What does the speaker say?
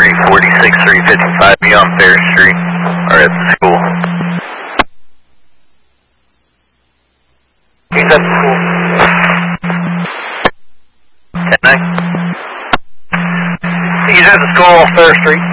346, 355, be on Fair Street, or at the school. He's at the school. 10-9. He's at the school on Fair Street.